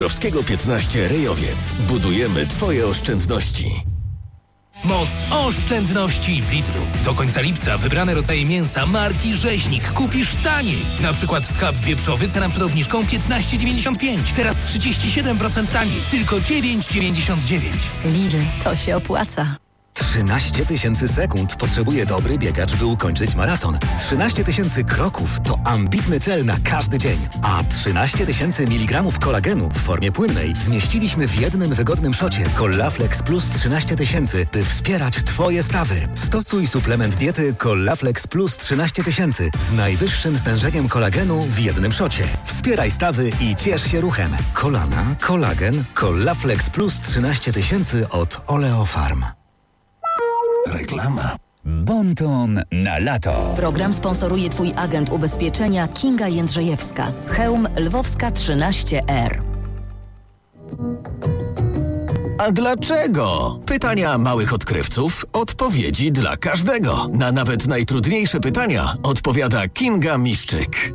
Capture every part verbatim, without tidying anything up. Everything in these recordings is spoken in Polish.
Dąbrowskiego piętnaście Rejowiec. Budujemy Twoje oszczędności. Moc oszczędności w Lidlu. Do końca lipca wybrane rodzaje mięsa marki Rzeźnik kupisz taniej. Na przykład schab wieprzowy cena przed obniżką piętnaście dziewięćdziesiąt pięć. Teraz trzydzieści siedem procent taniej. Tylko dziewięć dziewięćdziesiąt dziewięć. Lidl, to się opłaca. trzynaście tysięcy sekund potrzebuje dobry biegacz, by ukończyć maraton. trzynaście tysięcy kroków to ambitny cel na każdy dzień. A trzynaście tysięcy miligramów kolagenu w formie płynnej zmieściliśmy w jednym wygodnym szocie. Collaflex Plus trzynaście tysięcy, by wspierać Twoje stawy. Stosuj suplement diety Collaflex Plus trzynaście tysięcy z najwyższym stężeniem kolagenu w jednym szocie. Wspieraj stawy i ciesz się ruchem. Kolana, kolagen, Collaflex Plus trzynaście tysięcy od Oleofarm. Reklama. Bonton na lato. Program sponsoruje Twój agent ubezpieczenia Kinga Jędrzejewska. Chełm Lwowska trzynaście R. A dlaczego? Pytania małych odkrywców, odpowiedzi dla każdego. Na nawet najtrudniejsze pytania odpowiada Kinga Miszczyk.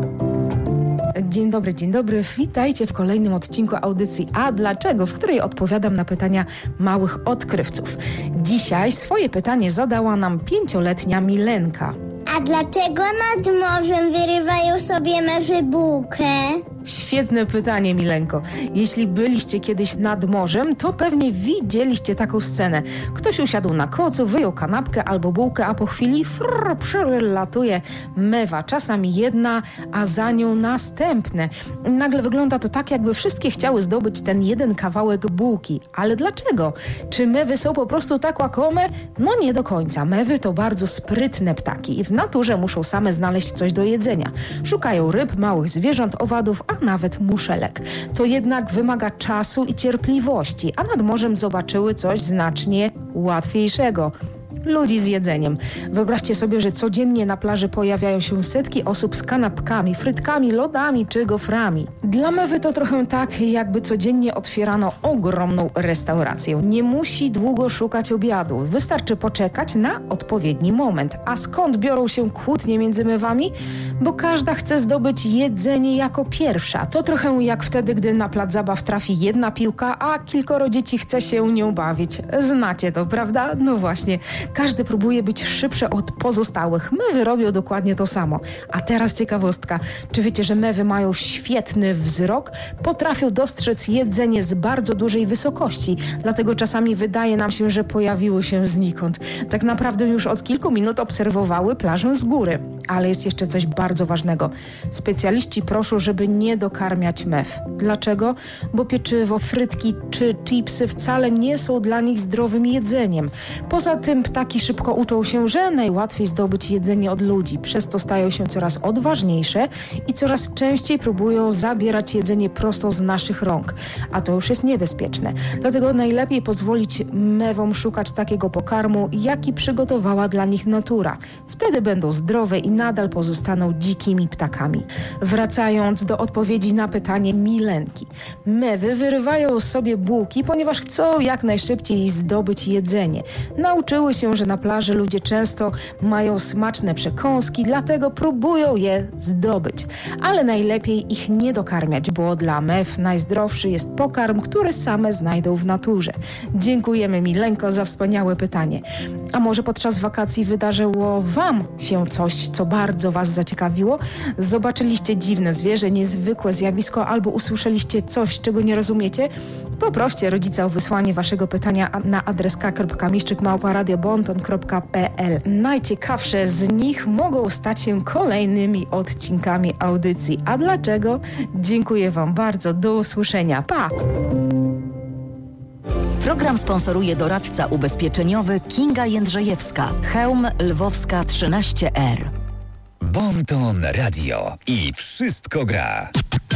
Dzień dobry, dzień dobry. Witajcie w kolejnym odcinku audycji A Dlaczego, w której odpowiadam na pytania małych odkrywców. Dzisiaj swoje pytanie zadała nam pięcioletnia Milenka. A dlaczego nad morzem wyrywają sobie mewy bułkę? Świetne pytanie, Milenko. Jeśli byliście kiedyś nad morzem, to pewnie widzieliście taką scenę. Ktoś usiadł na kocu, wyjął kanapkę albo bułkę, a po chwili frrr, przelatuje mewa. Czasami jedna, a za nią następne. Nagle wygląda to tak, jakby wszystkie chciały zdobyć ten jeden kawałek bułki. Ale dlaczego? Czy mewy są po prostu tak łakome? No nie do końca. Mewy to bardzo sprytne ptaki i w naturze muszą same znaleźć coś do jedzenia. Szukają ryb, małych zwierząt, owadów, a nawet muszelek. To jednak wymaga czasu i cierpliwości, a nad morzem zobaczyły coś znacznie łatwiejszego. Ludzi z jedzeniem. Wyobraźcie sobie, że codziennie na plaży pojawiają się setki osób z kanapkami, frytkami, lodami czy goframi. Dla mewy to trochę tak, jakby codziennie otwierano ogromną restaurację. Nie musi długo szukać obiadu. Wystarczy poczekać na odpowiedni moment. A skąd biorą się kłótnie między mewami? Bo każda chce zdobyć jedzenie jako pierwsza. To trochę jak wtedy, gdy na plac zabaw trafi jedna piłka, a kilkoro dzieci chce się nią bawić. Znacie to, prawda? No właśnie. Każdy próbuje być szybszy od pozostałych. Mewy robią dokładnie to samo. A teraz ciekawostka. Czy wiecie, że mewy mają świetny wzrok? Potrafią dostrzec jedzenie z bardzo dużej wysokości. Dlatego czasami wydaje nam się, że pojawiły się znikąd. Tak naprawdę już od kilku minut obserwowały plażę z góry. Ale jest jeszcze coś bardzo ważnego. Specjaliści proszą, żeby nie dokarmiać mew. Dlaczego? Bo pieczywo, frytki czy chipsy wcale nie są dla nich zdrowym jedzeniem. Poza tym ptaki szybko uczą się, że najłatwiej zdobyć jedzenie od ludzi. Przez to stają się coraz odważniejsze i coraz częściej próbują zabierać jedzenie prosto z naszych rąk. A to już jest niebezpieczne. Dlatego najlepiej pozwolić mewom szukać takiego pokarmu, jaki przygotowała dla nich natura. Wtedy będą zdrowe i nadal pozostaną dzikimi ptakami. Wracając do odpowiedzi na pytanie Milenki. Mewy wyrywają sobie bułki, ponieważ chcą jak najszybciej zdobyć jedzenie. Nauczyły się, że na plaży ludzie często mają smaczne przekąski, dlatego próbują je zdobyć. Ale najlepiej ich nie dokarmiać, bo dla mew najzdrowszy jest pokarm, który same znajdą w naturze. Dziękujemy, Milenko, za wspaniałe pytanie. A może podczas wakacji wydarzyło Wam się coś, co bardzo Was zaciekawiło? Zobaczyliście dziwne zwierzę, niezwykłe zjawisko albo usłyszeliście coś, czego nie rozumiecie? Poproście rodzica o wysłanie Waszego pytania na adres k kropka miszczyk małpa radio bonton kropka p l. Najciekawsze z nich mogą stać się kolejnymi odcinkami audycji. A dlaczego? Dziękuję Wam bardzo. Do usłyszenia. Pa! Program sponsoruje doradca ubezpieczeniowy Kinga Jędrzejewska. Chełm Lwowska trzynaście R. Bonton Radio i wszystko gra.